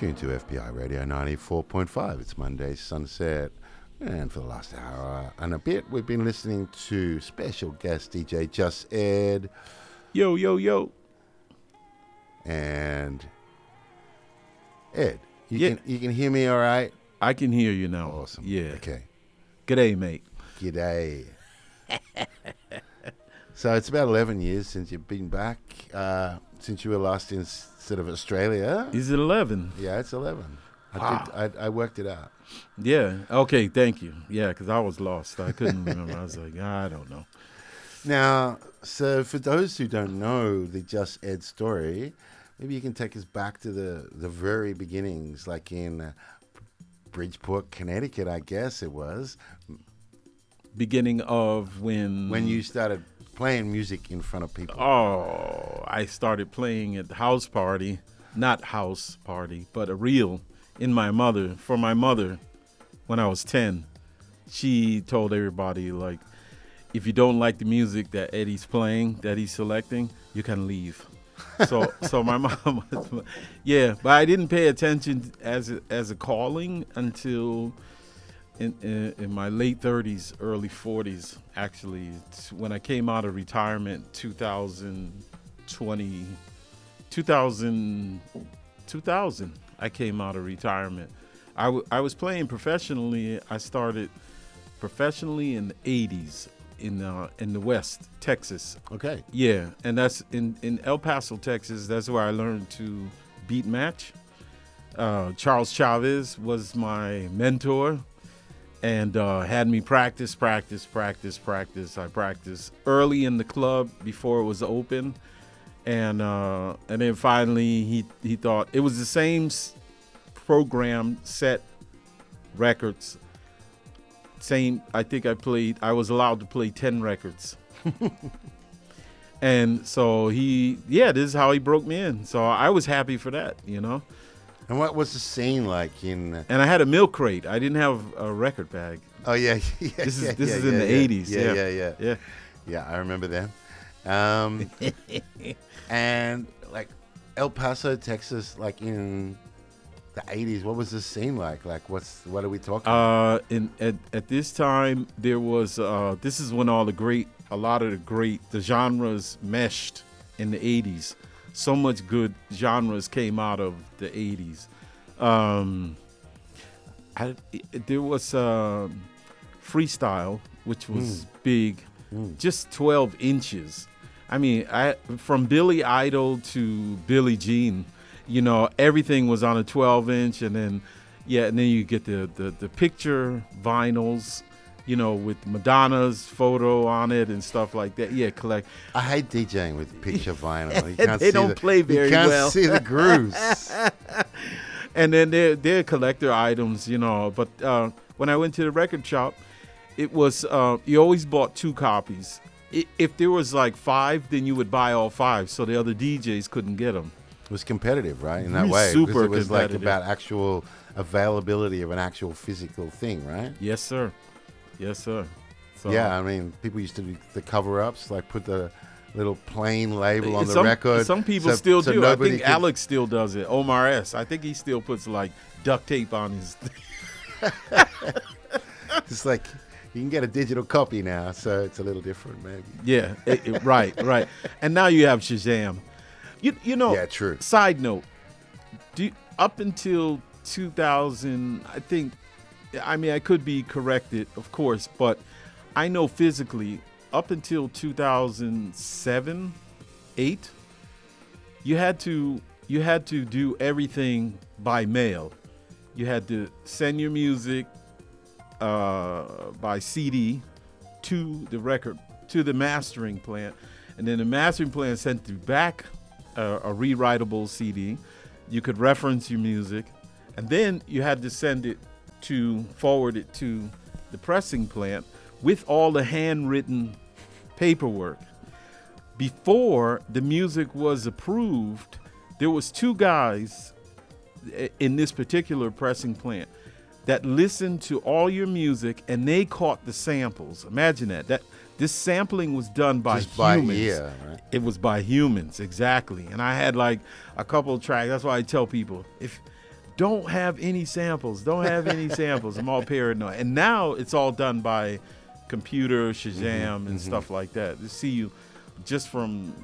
tuned to FPI Radio 94.5. It's Monday Sunset. And for the last hour and a bit, we've been listening to special guest DJ Just Ed. Yo, yo, yo. And Ed, you can hear me all right? I can hear you now. Awesome. Yeah. Okay. G'day, mate. G'day. So it's about 11 years since you've been back, since you were last in sort of Australia. Is it 11? Yeah, it's 11. Wow. I worked it out. Yeah. Okay, thank you. Yeah, because I was lost. I couldn't remember. I was like, I don't know. Now, so for those who don't know the Just Ed story, maybe you can take us back to the very beginnings, like in Bridgeport, Connecticut, I guess it was. Beginning of when you started playing music in front of people. Oh, I started playing at the house party. Not house party, but a real for my mother when I was 10. She told everybody, like, if you don't like the music that Eddie's playing, that he's selecting, you can leave. So my mom was, yeah, but I didn't pay attention as a calling until in my late 30s, early 40s, actually. It's when I came out of retirement, 2000, I came out of retirement. I was playing professionally. I started professionally in the 80s in the West, Texas. Okay. Yeah, and that's in El Paso, Texas. That's where I learned to beat match. Charles Chavez was my mentor and had me practice. I practiced early in the club before it was open. And then finally he thought it was the same program, set records. Same, I think I was allowed to play 10 records. And so this is how he broke me in. So I was happy for that, you know. And what was the scene like in? And I had a milk crate. I didn't have a record bag. Oh yeah, This is in the 80s. Yeah. Yeah, I remember that. And like El Paso, Texas, like in the 80s, what was the scene like? Like, what are we talking about? At this time, there was this is when the genres meshed in the 80s. So much good genres came out of the 80s. There was freestyle, which was big, just 12 inches. I mean, from Billy Idol to Billie Jean, you know, everything was on a 12-inch, and then you get the picture vinyls, you know, with Madonna's photo on it and stuff like that. Yeah, collect. I hate DJing with picture vinyl. They don't play very well. You can't see the grooves. And then they're collector items, you know. But when I went to the record shop, it was you always bought 2 copies. If there was like 5, then you would buy all 5, so the other DJs couldn't get them. It was competitive, right? In that way, super because it was competitive. like about actual availability of an actual physical thing, right? Yes, sir. So, yeah, I mean, people used to do the cover-ups, like put the little plain label on the record. Some people still do. I think Alex still does it. Omar S. I think he still puts like duct tape on his. It's like you can get a digital copy now, so it's a little different, maybe. Yeah, right. And now you have Shazam. You know. Yeah, true. Side note, up until 2000, I could be corrected, of course, but I know physically up until 2007, 8, you had to do everything by mail. You had to send your music by CD to the mastering plant, and then the mastering plant sent you back a rewritable CD. You could reference your music, and then you had to forward it to the pressing plant with all the handwritten paperwork. Before the music was approved, there was 2 guys in this particular pressing plant that listened to all your music, and they caught the samples. Imagine that this sampling was done by Just humans. By ear, right? It was by humans, exactly. And I had like a couple of tracks. That's why I tell people, if don't have any samples. Don't have any samples. I'm all paranoid. And now it's all done by computer, Shazam, and stuff like that. To see you just from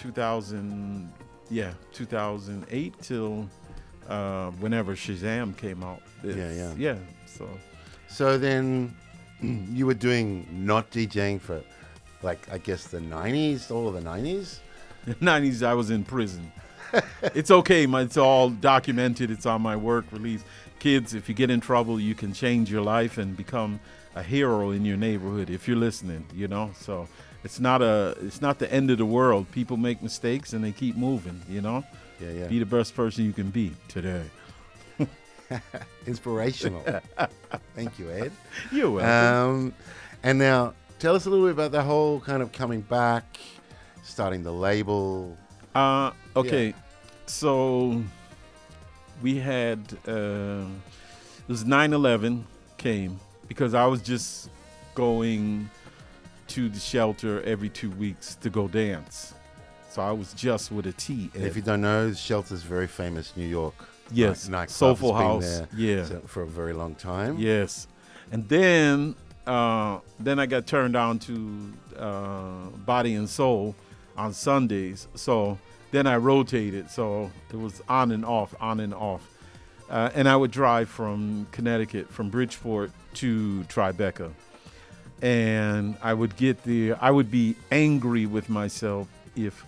2008 till whenever Shazam came out. Yeah. So then you were doing not DJing for, like, I guess the 90s, all of the 90s? In the 90s, I was in prison. It's okay. It's all documented. It's on my work release. Kids, if you get in trouble, you can change your life and become a hero in your neighborhood if you're listening, you know? So it's not the end of the world. People make mistakes and they keep moving, you know? Yeah. Be the best person you can be today. Inspirational. Thank you, Ed. You're welcome. And now, tell us a little bit about the whole kind of coming back, starting the label. Okay. So we had, it was 9/11 came because I was just going to the shelter every 2 weeks to go dance. So I was just with a T. And if you don't know, Shelter's very famous New York. Yes, nightclub. Soulful It's been House. there Yeah, for a very long time. yes. And then I got turned on to Body and Soul on Sundays. So then I rotated. So it was on and off. And I would drive from Connecticut, from Bridgeport to Tribeca. And I would be angry with myself if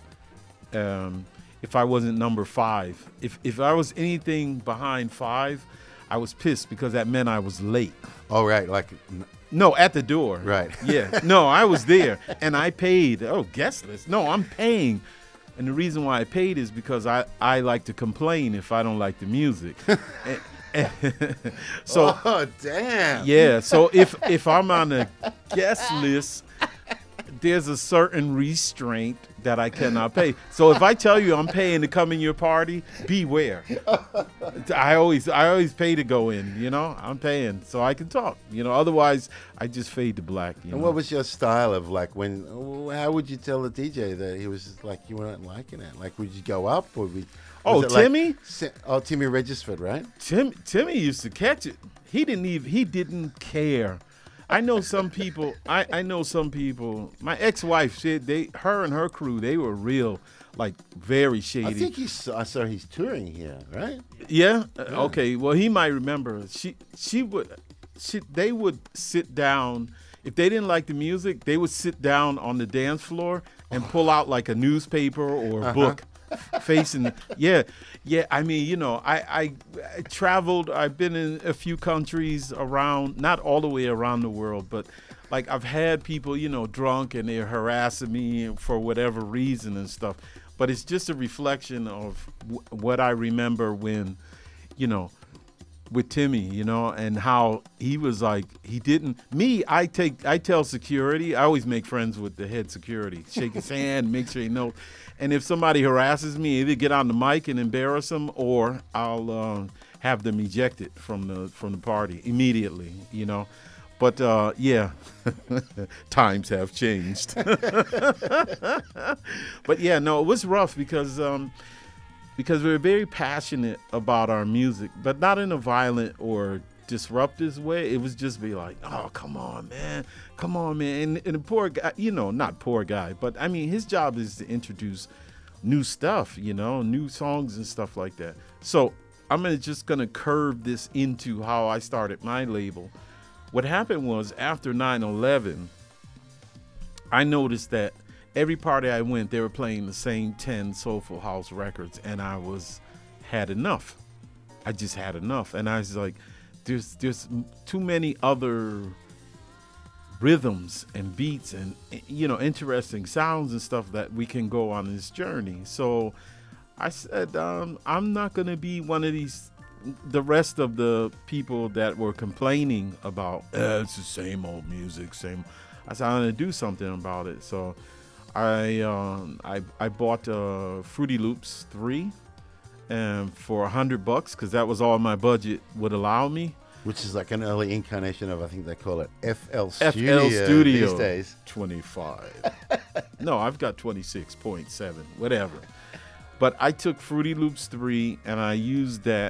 I wasn't number 5. If I was anything behind 5, I was pissed because that meant I was late. Oh, right. Like, No, at the door. right. Yeah. No, I was there and I paid. Oh, guest list. No, I'm paying. And the reason why I paid is because I like to complain if I don't like the music. So, oh, damn. yeah. So if I'm on a guest list, there's a certain restraint that I cannot pay. So if I tell you I'm paying to come in your party, beware. I always pay to go in, you know. I'm paying so I can talk, you know. Otherwise, I just fade to black. And what was your style of, like, how would you tell the DJ that he was just, like, you weren't liking it? Like, would you go up or Timmy? Timmy Regisford, right? Timmy used to catch it. He didn't care. I know some people. I know some people. My ex-wife said her and her crew, they were real, like, very shady. I think I saw he's touring here, right? Yeah. Okay. Well, he might remember. They would sit down if they didn't like the music. They would sit down on the dance floor and pull out like a newspaper or a book. Facing, yeah. I mean, you know, I traveled. I've been in a few countries around, not all the way around the world, but like I've had people, you know, drunk and they're harassing me for whatever reason and stuff. But it's just a reflection of what I remember when, you know, with Timmy, you know, and how he was like, he didn't. Me, I tell security. I always make friends with the head security. Shake his hand, make sure he knows. And if somebody harasses me, either get on the mic and embarrass them, or I'll have them ejected from the party immediately, you know. But yeah, times have changed. But yeah, no, it was rough because we were very passionate about our music, but not in a violent or disruptive way. It was just be like, oh, come on, man. And the poor guy, you know, not poor guy, but I mean, his job is to introduce new stuff, you know, new songs and stuff like that. So I'm just going to curve this into how I started my label. What happened was after 9/11, I noticed that every party I went, they were playing the same 10 Soulful House records, and I had enough. I just had enough, and I was like, there's too many other rhythms and beats and, you know, interesting sounds and stuff that we can go on this journey. So I said, I'm not going to be one of the rest of the people that were complaining about, it's the same old music, same. I said, I'm going to do something about it. So I bought Fruity Loops 3 for $100 because that was all my budget would allow me. Which is like an early incarnation of, I think they call it FL Studio these days. 25. No, I've got 26.7, whatever. But I took Fruity Loops 3 and I used that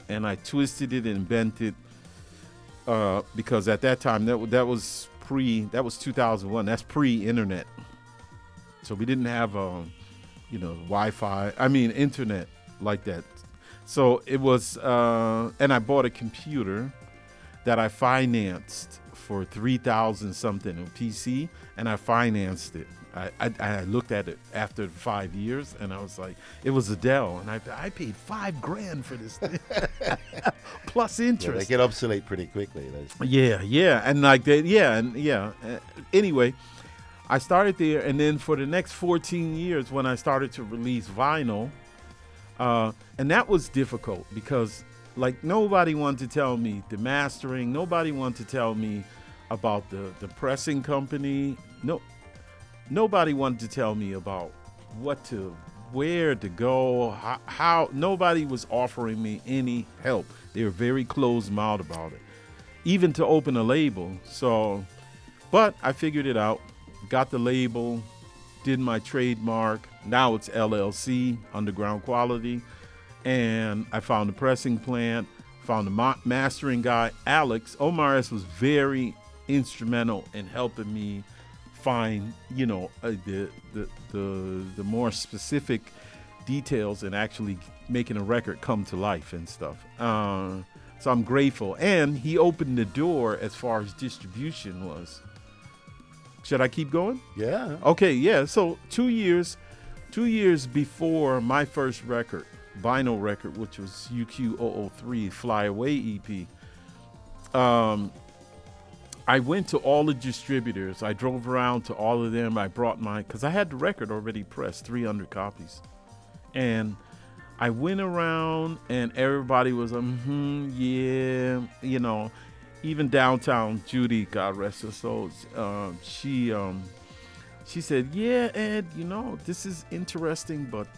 and I twisted it and bent it because at that time that was 2001. That's pre-internet, so we didn't have Wi-Fi. I mean internet like that. So it was, and I bought a computer that I financed for $3,000 something, a PC, and I financed it. I looked at it after 5 years, and I was like, it was a Dell, and I paid $5,000 for this thing, plus interest. Yeah, they get obsolete pretty quickly. Those. Yeah, and like that, anyway, I started there, and then for the next 14 years, when I started to release vinyl, and that was difficult because, like, nobody wanted to tell me the mastering. Nobody wanted to tell me about the pressing company. Nobody wanted to tell me about where to go, how. Nobody was offering me any help. They were very closed-mouthed about it, even to open a label. So, but I figured it out, got the label, did my trademark. Now it's LLC, Underground Quality. And I found the pressing plant, found the mastering guy, Alex. Omar S. was very instrumental in helping me find, the more specific details and actually making a record come to life and stuff. So I'm grateful. And he opened the door as far as distribution was. Should I keep going? Yeah. Okay, yeah. So 2 years before my first record, vinyl record, which was UQ003 Fly Away EP, I went to all the distributors. I drove around to all of them. I brought because I had the record already pressed, 300 copies. And I went around and everybody was, yeah, even downtown Judy, God rest her soul, she said, yeah, Ed, this is interesting, but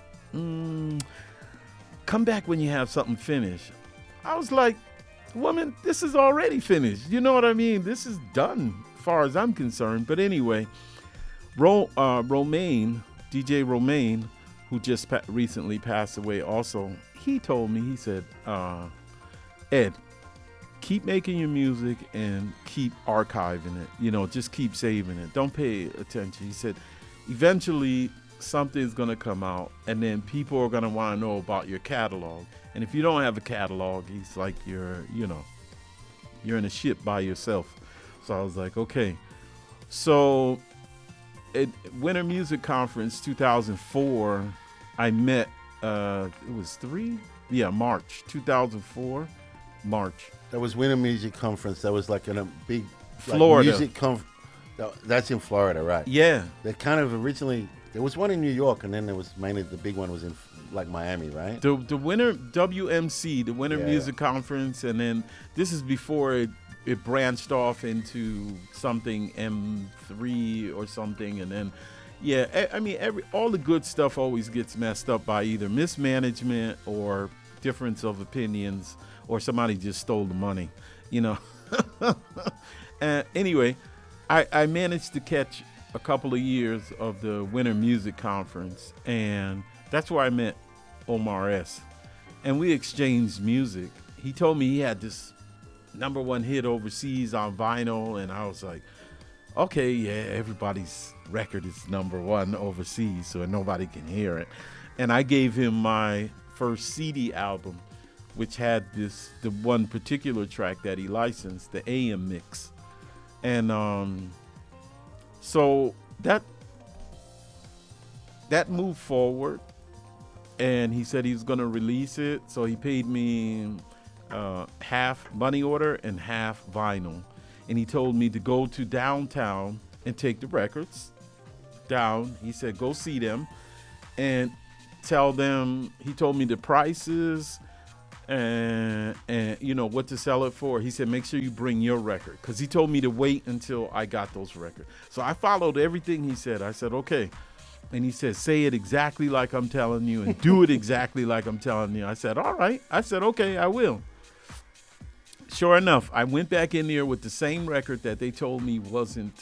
come back when you have something finished. I was like, woman, this is already finished. You know what I mean? This is done as far as I'm concerned. But anyway, Romaine, DJ Romaine, who just recently passed away also, he told me, he said, Ed, keep making your music and keep archiving it. Just keep saving it. Don't pay attention. He said, eventually something's going to come out, and then people are going to want to know about your catalog. And if you don't have a catalog, he's like, you're in a ship by yourself. So I was like, okay. So at Winter Music Conference 2004, I met, it was March 2004, March. That was Winter Music Conference. That was like in a big Florida music conference. That's in Florida, right? Yeah. They kind of originally, there was one in New York, and then there was mainly the big one was in like Miami, right? The Winter WMC, the Winter Music Conference, and then this is before it branched off into something M3 or something, and then all the good stuff always gets messed up by either mismanagement or difference of opinions, or somebody just stole the money, Anyway, I managed to catch a couple of years of the Winter Music Conference, and that's where I met Omar S. And we exchanged music. He told me he had this #1 hit overseas on vinyl, and I was like, okay, yeah, everybody's record is #1 overseas, so nobody can hear it. And I gave him my first CD album, which had the one particular track that he licensed, the AM mix. And so that moved forward, and he said he was going to release it. So he paid me half money order and half vinyl. And he told me to go to downtown and take the records down. He said, go see them and tell them. He told me the prices and what to sell it for. He said, make sure you bring your record, because he told me to wait until I got those records. So I followed everything he said. I said, okay. And he said, say it exactly like I'm telling you and do it exactly like I'm telling you. I said, all right. I said, okay, I will. Sure enough, I went back in there with the same record that they told me wasn't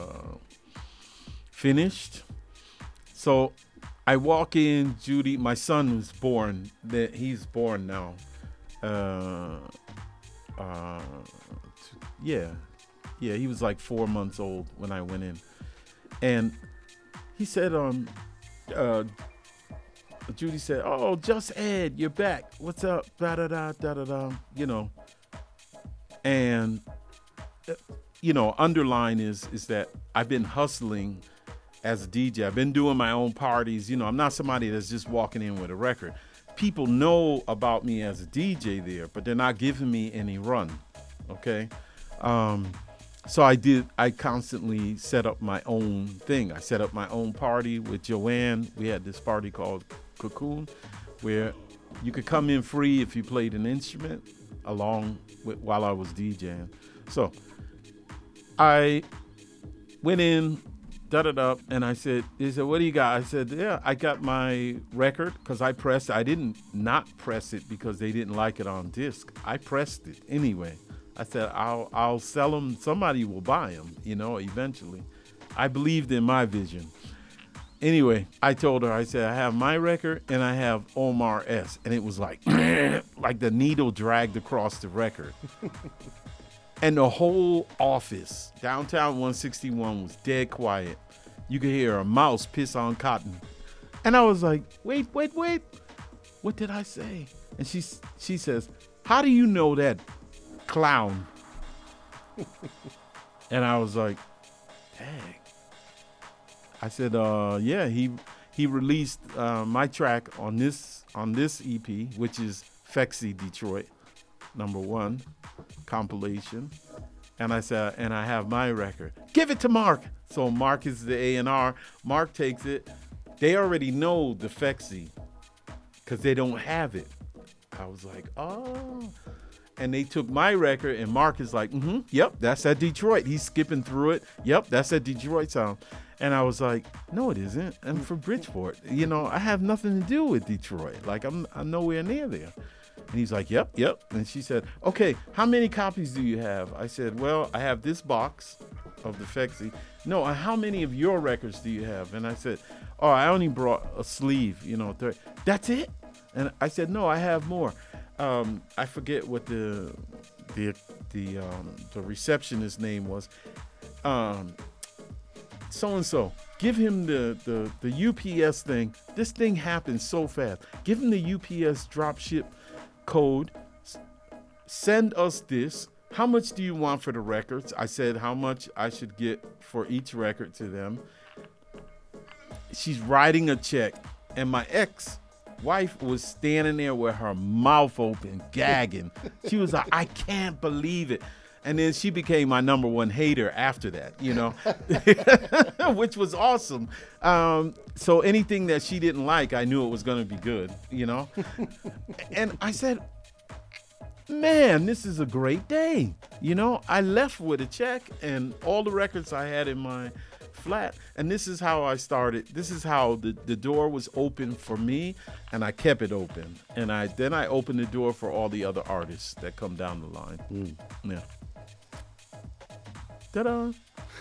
finished. So I walk in, Judy, my son was born. He's born now. Uh, uh, yeah, yeah. He was like 4 months old when I went in, and he said, uh, Judy said, "Oh, just Ed, you're back. What's up? Da da da da da da. You know." And underline is that I've been hustling as a DJ. I've been doing my own parties. I'm not somebody that's just walking in with a record. People know about me as a DJ there, but they're not giving me any run. Okay. So I constantly set up my own thing. I set up my own party with Joanne. We had this party called Cocoon, where you could come in free if you played an instrument along with while I was DJing. So I went in, and I said, he said, "What do you got?" I said, "Yeah, I got my record," because I pressed it. I didn't not press it because they didn't like it on disc. I pressed it anyway. I said, I'll sell them. Somebody will buy them, eventually. I believed in my vision. Anyway, I told her, I said, I have my record and I have Omar S. And it was like, like the needle dragged across the record. And the whole office, downtown 161, was dead quiet. You could hear a mouse piss on cotton. And I was like, wait. What did I say? And she says, "How do you know that clown?" And I was like, dang. I said, yeah, he released my track on this EP, which is Fexy Detroit, #1 compilation. And I said, and I have my record. Give it to Mark. So Mark is the A&R. Mark takes it. They already know the Fexy because they don't have it. I was like, oh. And they took my record, and Mark is like, yep, that's that Detroit. He's skipping through it. Yep, that's that Detroit sound. And I was like, no, it isn't. I'm from Bridgeport. I have nothing to do with Detroit. Like, I'm nowhere near there. And he's like, yep. And she said, okay, how many copies do you have? I said, well, I have this box of the Fexy. No, how many of your records do you have? And I said, oh, I only brought a sleeve, 30. That's it? And I said, no, I have more. I forget what the receptionist's name was. So-and-so, give him the UPS thing. This thing happens so fast. Give him the UPS drop ship code. Send us this. How much do you want for the records? I said how much I should get for each record to them. She's writing a check, and my ex-wife was standing there with her mouth open, gagging. She was like, I can't believe it. And then she became my #1 hater after that, which was awesome. So anything that she didn't like, I knew it was going to be good, And I said, man, this is a great day. I left with a check and all the records I had in my flat. And this is how I started. This is how the door was open for me, and I kept it open. And then I opened the door for all the other artists that come down the line. Yeah. Ta-da!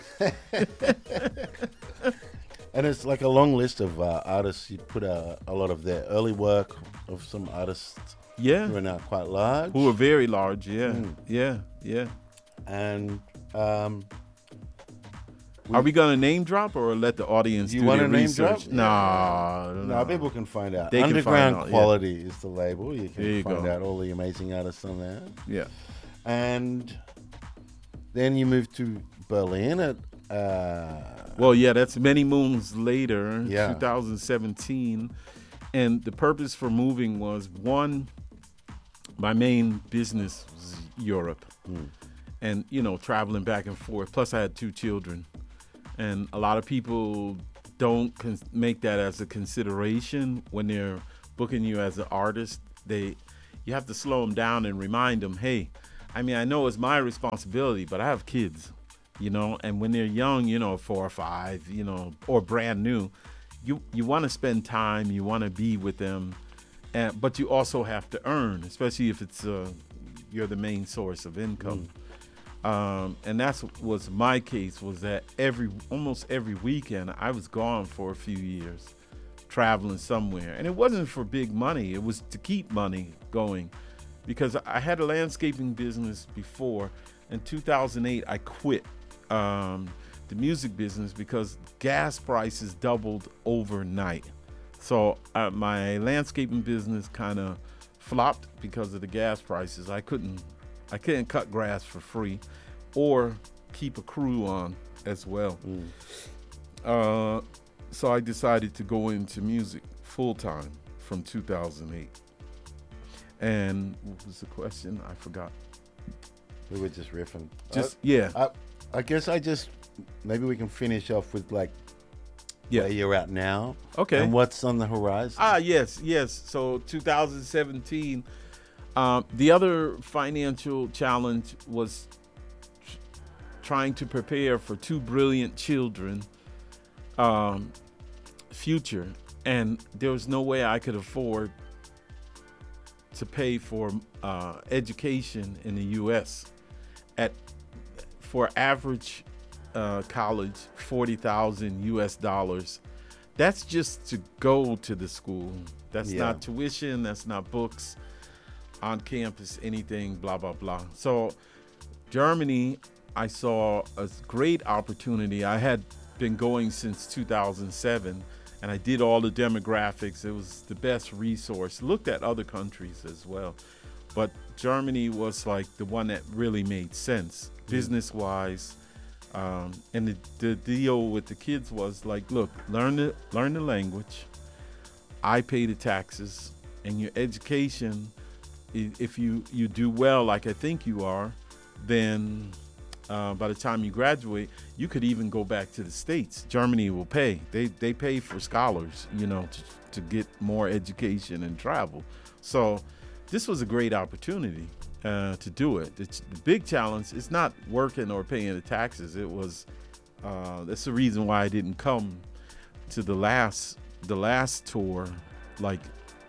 And it's like a long list of artists. You put a lot of their early work of some artists who are now quite large. Who are very large, yeah. Yeah. And are we going to name drop or let the audience do their research? No, people can find out. They Underground Quality is the label. You can find go. out all the amazing artists on there. Yeah. And then you moved to Berlin at... well, yeah, that's many moons later, 2017. And the purpose for moving was, one, my main business was Europe. And, traveling back and forth. Plus, I had 2 children. And a lot of people don't make that as a consideration when they're booking you as an artist. You have to slow them down and remind them, hey, I know it's my responsibility, but I have kids, and when they're young, 4 or 5, or brand new, you want to spend time, you want to be with them, but you also have to earn, especially if it's you're the main source of income. And that's was my case, was that almost every weekend I was gone for a few years, traveling somewhere. And it wasn't for big money. It was to keep money going. because I had a landscaping business before. In 2008, I quit the music business because gas prices doubled overnight. So my landscaping business kind of flopped because of the gas prices. I couldn't cut grass for free or keep a crew on as well. So I decided to go into music full time from 2008. And what was the question? I forgot. We were just riffing. Yeah. I guess maybe we can finish off with like where you're at now. Okay. And what's on the horizon. Yes. So 2017, the other financial challenge was trying to prepare for two brilliant children future. And there was no way I could afford to pay for education in the U.S. For average college, $40,000 US. That's just to go to the school. That's not tuition. That's not books on campus, anything, blah, blah, blah. So Germany, I saw a great opportunity. I had been going since 2007, and I did all the demographics. It was the best resource. Looked at other countries as well. But Germany was like the one that really made sense business-wise. And the deal with the kids was like, look, learn the language. I pay the taxes, and your education, if you do well, like I think you are, then by the time you graduate, you could even go back to the States. Germany will pay. They pay for scholars, to get more education and travel. So this was a great opportunity to do it. The big challenge is not working or paying the taxes. It was that's the reason why I didn't come to the last tour, like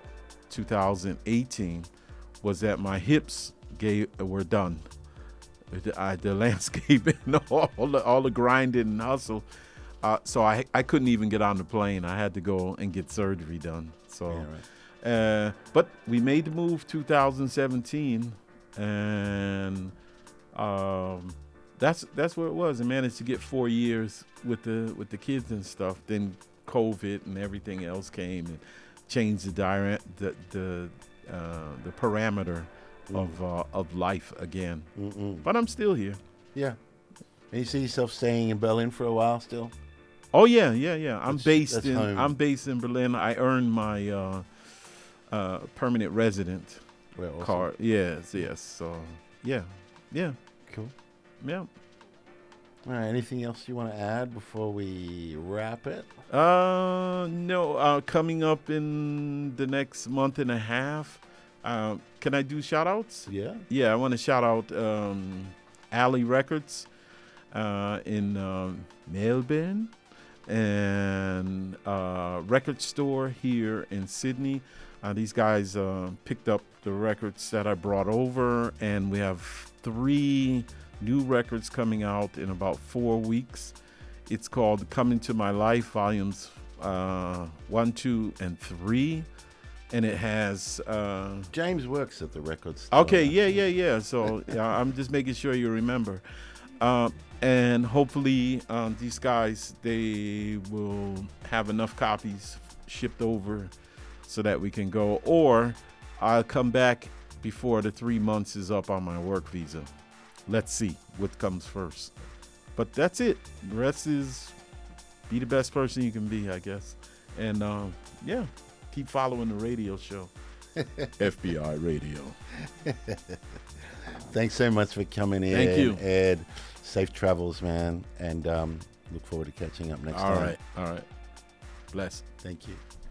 2018, was that my hips were done. The landscaping, all the grinding and hustle. So I couldn't even get on the plane. I had to go and get surgery done. So, yeah, right. But we made the move 2017, and that's where it was. I managed to get 4 years with the kids and stuff. Then COVID and everything else came and changed the parameter of life again. But I'm still here. Yeah. And you see yourself staying in Berlin for a while still? Oh yeah. I'm based in Berlin. I earned my permanent resident card. Yes. So yeah. Cool. Yeah. All right. Anything else you want to add before we wrap it? No. Coming up in the next month and a half. Can I do shout outs? Yeah. Yeah, I want to shout out Alley Records in Melbourne, and record store here in Sydney. These guys picked up the records that I brought over, and we have 3 new records coming out in about 4 weeks. It's called Coming to My Life, volumes 1, 2, and 3. And it has James works at the record store. Okay, yeah. So I'm just making sure you remember. And hopefully these guys, they will have enough copies shipped over so that we can go. Or I'll come back before the 3 months is up on my work visa. Let's see what comes first. But that's it. The rest is be the best person you can be, I guess. And yeah. Keep following the radio show. FBI Radio. Thanks so much for coming in. Thank you, Ed. Safe travels, man. And look forward to catching up next time. All right. Bless. Thank you.